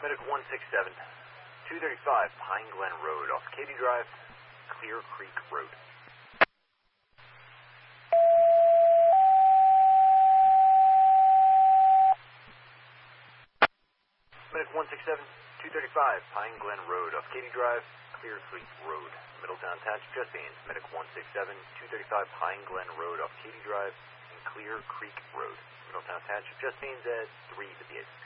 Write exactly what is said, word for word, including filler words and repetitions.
Medic one six seven, two thirty-five Pine Glen Road off Katy Drive, Clear Creek Road. Medic one six seven, two thirty-five Pine Glen Road off Katy Drive, Clear Creek Road. Middletown Township, just beans. Medic one six seven, two thirty-five Pine Glen Road off Katy Drive and Clear Creek Road. Middletown Township, just beans at three to the eight.